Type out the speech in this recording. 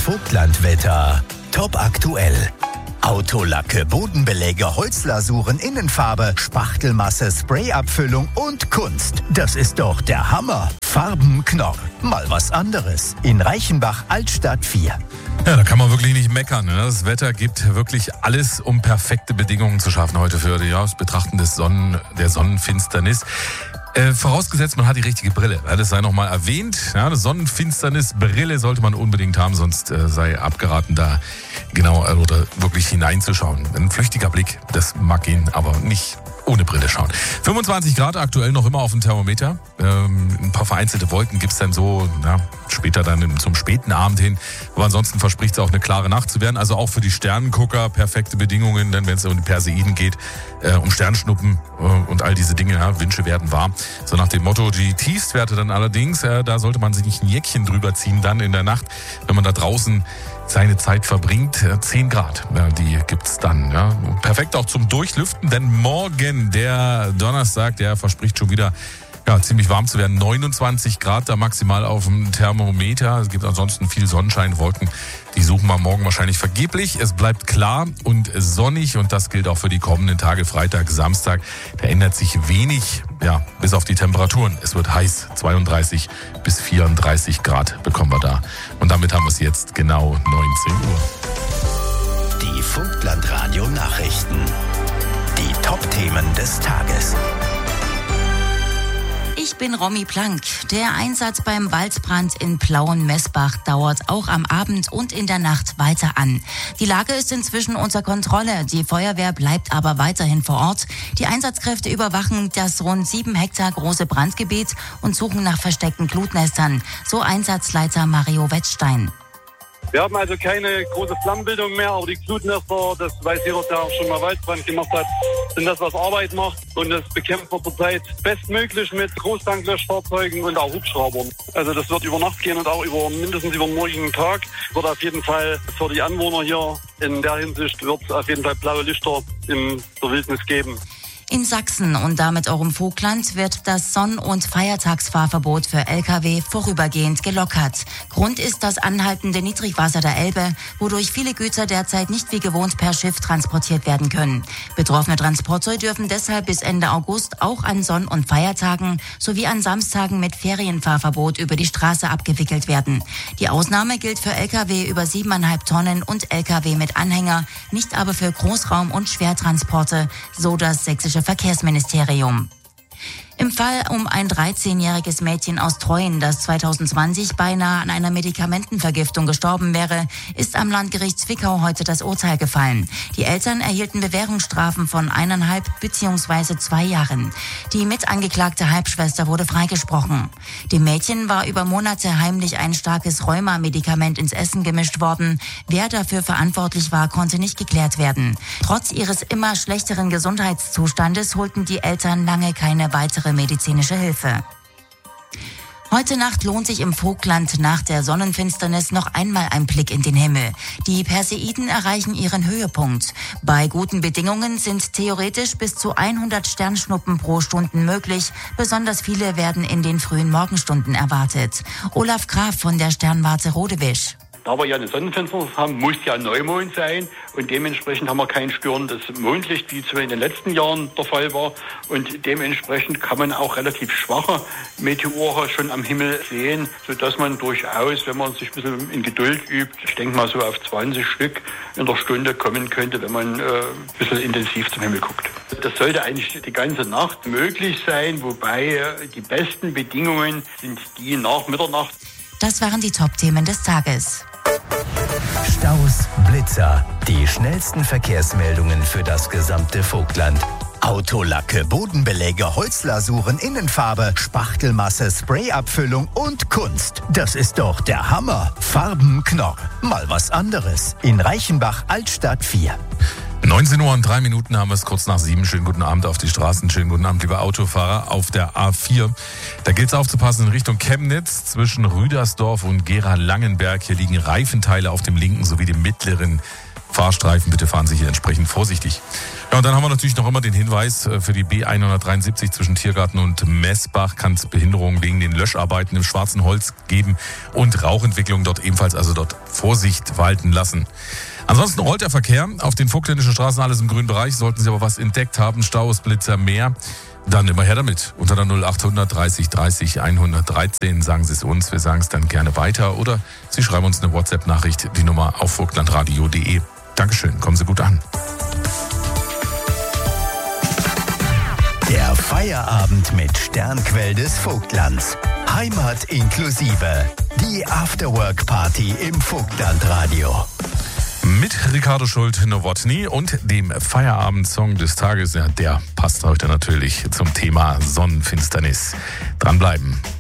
Vogtlandwetter. Top aktuell. Autolacke, Bodenbeläge, Holzlasuren, Innenfarbe, Spachtelmasse, Sprayabfüllung und Kunst. Das ist doch der Hammer. Farbenknorr. Mal was anderes. In Reichenbach, Altstadt 4. Ja, da kann man wirklich nicht meckern. Ne? Das Wetter gibt wirklich alles, um perfekte Bedingungen zu schaffen heute für das Betrachten der Sonnenfinsternis. Vorausgesetzt, man hat die richtige Brille. Das sei nochmal erwähnt. Ja, eine Sonnenfinsternisbrille sollte man unbedingt haben, sonst sei abgeraten, da genau oder wirklich hineinzuschauen. Ein flüchtiger Blick, das mag ihn, aber nicht ohne Brille schauen. 25 Grad aktuell noch immer auf dem Thermometer. Ein paar vereinzelte Wolken gibt's dann so, später dann zum späten Abend hin. Aber ansonsten verspricht es auch eine klare Nacht zu werden. Also auch für die Sternengucker perfekte Bedingungen, denn wenn es um die Perseiden geht, um Sternschnuppen und all diese Dinge, Wünsche werden wahr. So nach dem Motto, die Tiefstwerte dann allerdings, da sollte man sich nicht ein Jäckchen drüber ziehen dann in der Nacht, wenn man da draußen seine Zeit verbringt. 10 Grad, die gibt's dann. Ja. Perfekt auch zum Durchlüften, denn morgen, der Donnerstag, der verspricht schon wieder ziemlich warm zu werden. 29 Grad da maximal auf dem Thermometer. Es gibt ansonsten viel Sonnenschein, Wolken. Die suchen wir morgen wahrscheinlich vergeblich. Es bleibt klar und sonnig und das gilt auch für die kommenden Tage, Freitag, Samstag. Da ändert sich wenig, bis auf die Temperaturen. Es wird heiß, 32 bis 34 Grad bekommen wir da. Und damit haben wir es jetzt genau 19 Uhr. Die Vogtlandradio Nachrichten. Die Top-Themen des Tages. Ich bin Romy Plank. Der Einsatz beim Waldbrand in Plauen-Messbach dauert auch am Abend und in der Nacht weiter an. Die Lage ist inzwischen unter Kontrolle. Die Feuerwehr bleibt aber weiterhin vor Ort. Die Einsatzkräfte überwachen das rund 7 Hektar große Brandgebiet und suchen nach versteckten Glutnestern. So Einsatzleiter Mario Wettstein. Wir haben also keine große Flammenbildung mehr, aber die Glutnester, das weiß jeder, der auch schon mal Waldbrand gemacht hat, sind das, was Arbeit macht. Und das bekämpfen wir zurzeit bestmöglich mit Großtanklöschfahrzeugen und auch Hubschraubern. Also das wird über Nacht gehen und auch mindestens über den morgigen Tag. Wird auf jeden Fall für die Anwohner hier in der Hinsicht wird es auf jeden Fall blaue Lichter in der Wildnis geben. In Sachsen und damit auch im Vogtland wird das Sonn- und Feiertagsfahrverbot für Lkw vorübergehend gelockert. Grund ist das anhaltende Niedrigwasser der Elbe, wodurch viele Güter derzeit nicht wie gewohnt per Schiff transportiert werden können. Betroffene Transporte dürfen deshalb bis Ende August auch an Sonn- und Feiertagen sowie an Samstagen mit Ferienfahrverbot über die Straße abgewickelt werden. Die Ausnahme gilt für Lkw über 7,5 Tonnen und Lkw mit Anhänger, nicht aber für Großraum- und Schwertransporte, so das sächsische Verkehrsministerium. Im Fall um ein 13-jähriges Mädchen aus Treuen, das 2020 beinahe an einer Medikamentenvergiftung gestorben wäre, ist am Landgericht Zwickau heute das Urteil gefallen. Die Eltern erhielten Bewährungsstrafen von 1,5 bzw. 2 Jahren. Die mitangeklagte Halbschwester wurde freigesprochen. Dem Mädchen war über Monate heimlich ein starkes Rheuma-Medikament ins Essen gemischt worden. Wer dafür verantwortlich war, konnte nicht geklärt werden. Trotz ihres immer schlechteren Gesundheitszustandes holten die Eltern lange keine weitere medizinische Hilfe. Heute Nacht lohnt sich im Vogtland nach der Sonnenfinsternis noch einmal ein Blick in den Himmel. Die Perseiden erreichen ihren Höhepunkt. Bei guten Bedingungen sind theoretisch bis zu 100 Sternschnuppen pro Stunde möglich. Besonders viele werden in den frühen Morgenstunden erwartet. Olaf Graf von der Sternwarte Rodewisch. Da wir ja eine Sonnenfinsternis haben, muss ja Neumond sein und dementsprechend haben wir kein störendes Mondlicht, wie es in den letzten Jahren der Fall war. Und dementsprechend kann man auch relativ schwache Meteore schon am Himmel sehen, sodass man durchaus, wenn man sich ein bisschen in Geduld übt, ich denke mal so auf 20 Stück in der Stunde kommen könnte, wenn man ein bisschen intensiv zum Himmel guckt. Das sollte eigentlich die ganze Nacht möglich sein, wobei die besten Bedingungen sind die nach Mitternacht. Das waren die Top-Themen des Tages. Staus, Blitzer, die schnellsten Verkehrsmeldungen für das gesamte Vogtland. Autolacke, Bodenbeläge, Holzlasuren, Innenfarbe, Spachtelmasse, Sprayabfüllung und Kunst. Das ist doch der Hammer. Farbenknorr. Mal was anderes. In Reichenbach, Altstadt 4. 19 Uhr und 3 Minuten haben wir es, kurz nach 7. Schönen guten Abend auf die Straßen. Schönen guten Abend, liebe Autofahrer auf der A4. Da gilt es aufzupassen in Richtung Chemnitz zwischen Rüdersdorf und Gera-Langenberg. Hier liegen Reifenteile auf dem linken sowie dem mittleren Fahrstreifen. Bitte fahren Sie hier entsprechend vorsichtig. Ja, und dann haben wir natürlich noch immer den Hinweis, für die B173 zwischen Tiergarten und Messbach kann es Behinderungen wegen den Löscharbeiten im Schwarzen Holz geben und Rauchentwicklung dort ebenfalls, also dort Vorsicht walten lassen. Ansonsten rollt der Verkehr auf den vogtländischen Straßen, alles im grünen Bereich. Sollten Sie aber was entdeckt haben, Staus, Blitzer, mehr, dann immer her damit. Unter der 0800 30 30 113 sagen Sie es uns, wir sagen es dann gerne weiter. Oder Sie schreiben uns eine WhatsApp-Nachricht, die Nummer auf vogtlandradio.de. Dankeschön, kommen Sie gut an. Der Feierabend mit Sternquell des Vogtlands. Heimat inklusive. Die Afterwork-Party im Vogtlandradio. Mit Ricardo Schult-Nowotny und dem Feierabendsong des Tages. Ja, der passt heute natürlich zum Thema Sonnenfinsternis. Dranbleiben.